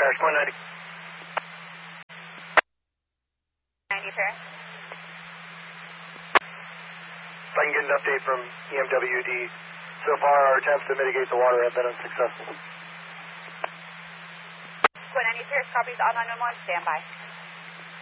Paris, 190. 90 Paris. If I can get an update from EMWD. So far, our attempts to mitigate the water have been unsuccessful. 190 Paris, copies all 911, stand by.